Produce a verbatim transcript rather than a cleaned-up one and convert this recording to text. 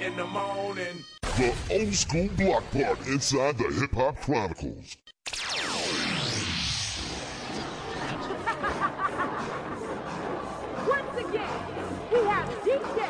in the morning. The Old School Block Party inside the Hip Hop Chronicles.